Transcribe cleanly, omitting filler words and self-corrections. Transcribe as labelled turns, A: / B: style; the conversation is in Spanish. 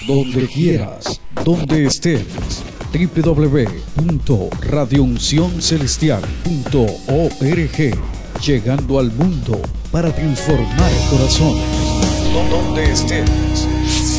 A: donde quieras, donde estés. www.radiouncioncelestial.org, llegando al mundo para transformar corazones. Donde estés.